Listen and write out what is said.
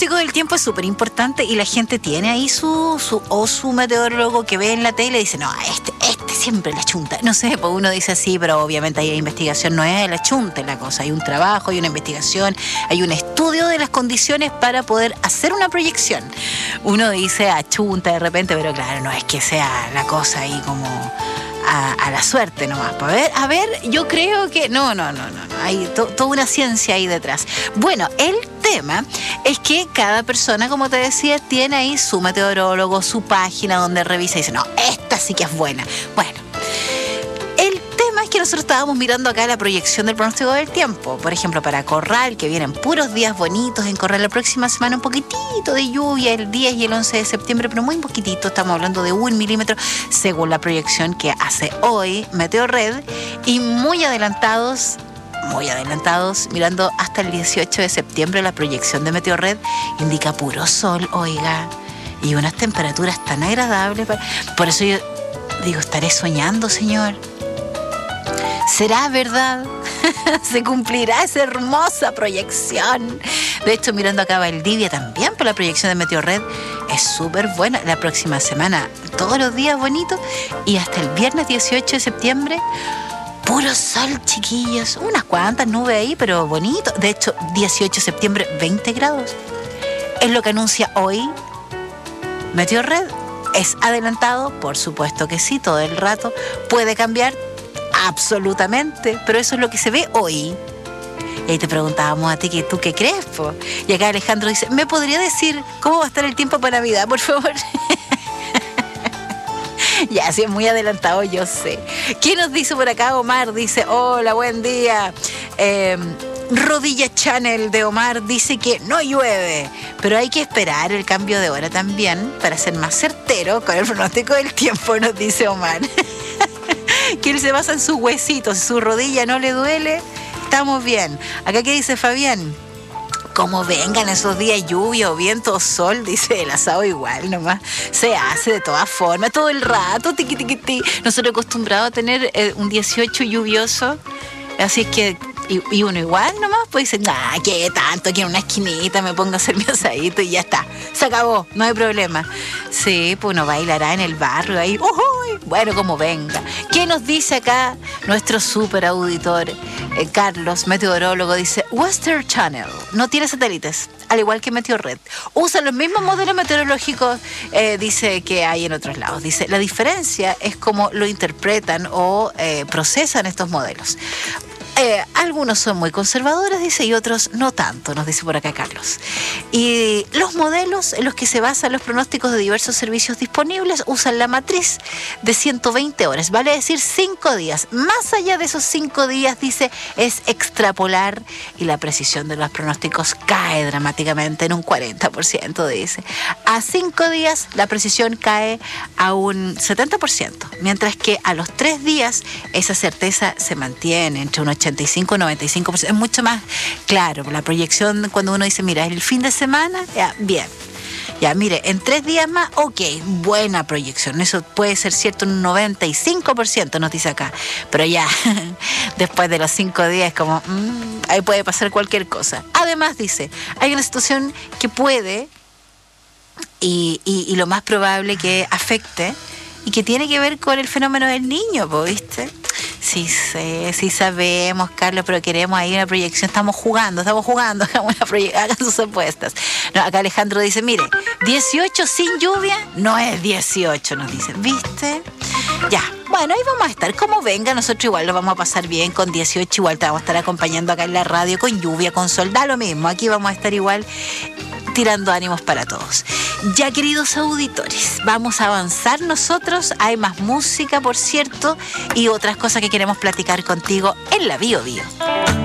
pronóstico del tiempo es súper importante y la gente tiene ahí su meteorólogo que ve en la tele y dice, no, este siempre la chunta. No sé, pues uno dice así, pero obviamente hay investigación, no es la chunta la cosa. Hay un trabajo, hay una investigación, hay un estudio de las condiciones para poder hacer una proyección. Uno dice chunta de repente, pero claro, no es que sea la cosa ahí como a la suerte nomás. A ver, yo creo que no. Hay toda una ciencia ahí detrás. Bueno, el tema es que cada persona, como te decía, tiene ahí su meteorólogo, su página donde revisa y dice, no, esta sí que es buena. Bueno, el tema es que nosotros estábamos mirando acá la proyección del pronóstico del tiempo. Por ejemplo, para Corral, que vienen puros días bonitos. En Corral la próxima semana un poquitito de lluvia, el 10 y el 11 de septiembre, pero muy poquitito. Estamos hablando de 1 milímetro, según la proyección que hace hoy Meteorred. Y muy adelantados, mirando hasta el 18 de septiembre, la proyección de Meteorred indica puro sol, oiga, y unas temperaturas tan agradables. Por eso yo digo, ¿estaré soñando, señor? ¿Será verdad? ¿Se cumplirá esa hermosa proyección? De hecho, mirando acá Valdivia también, por la proyección de Meteorred es súper buena. La próxima semana, todos los días bonitos, y hasta el viernes 18 de septiembre, puro sol, chiquillos. Unas cuantas nubes ahí, pero bonito. De hecho, 18 de septiembre, 20 grados. Es lo que anuncia hoy Meteorred. ¿Es adelantado? Por supuesto que sí, todo el rato. ¿Puede cambiar? Absolutamente. Pero eso es lo que se ve hoy. Y ahí te preguntábamos a ti, ¿tú qué crees, po? Y acá Alejandro dice, ¿me podría decir cómo va a estar el tiempo para Navidad, por favor? Ya, sí, es muy adelantado, yo sé. ¿Quién nos dice por acá? Omar dice, hola, buen día. Rodilla Channel de Omar dice que no llueve, pero hay que esperar el cambio de hora también para ser más certero con el pronóstico del tiempo, nos dice Omar. Que él se basa en sus huesitos, su rodilla no le duele, estamos bien. Acá, ¿qué dice Fabián? Como vengan esos días, lluvia o viento o sol, dice, el asado igual nomás se hace de todas formas, todo el rato, tiqui, tiqui, tiqui. Nosotros acostumbrados a tener un 18 lluvioso, así es que, y uno igual nomás, pues dicen, ¿qué tanto? Aquí en una esquinita me pongo a hacer mi asadito y ya está, se acabó, no hay problema. Sí, pues uno bailará en el barrio ahí, bueno, como venga. ¿Qué nos dice acá nuestro super auditor, Carlos, meteorólogo? Dice, Western Channel no tiene satélites, al igual que Meteorred. Usa los mismos modelos meteorológicos, dice, que hay en otros lados. Dice, la diferencia es cómo lo interpretan o procesan estos modelos. Algunos son muy conservadores, dice, y otros no tanto, nos dice por acá Carlos. Y los modelos en los que se basan los pronósticos de diversos servicios disponibles usan la matriz de 120 horas, vale decir 5 días. Más allá de esos 5 días, dice, es extrapolar y la precisión de los pronósticos cae dramáticamente en un 40%, dice. A 5 días la precisión cae a un 70%, mientras que a los 3 días esa certeza se mantiene entre un 85 y 95%. Es mucho más claro la proyección cuando uno dice, mira, el fin de semana, ya, bien. Ya, mire, en 3 días más, ok, buena proyección. Eso puede ser cierto un 95%, nos dice acá. Pero ya, después de los 5 días, es como, ahí puede pasar cualquier cosa. Además, dice, hay una situación que puede, y lo más probable que afecte, y que tiene que ver con el fenómeno del niño, ¿viste? Sí sé, sí sabemos, Carlos, pero queremos ahí una proyección. Estamos jugando, hagan sus apuestas. No, acá Alejandro dice, mire, 18 sin lluvia no es 18, nos dicen, ¿viste? Ya, bueno, ahí vamos a estar. Como venga, nosotros igual lo vamos a pasar bien con 18, igual te vamos a estar acompañando acá en la radio, con lluvia, con sol, da lo mismo. Aquí vamos a estar igual tirando ánimos para todos. Ya, queridos auditores, vamos a avanzar nosotros. Hay más música, por cierto, y otras cosas que queremos platicar contigo en la Bio Bio.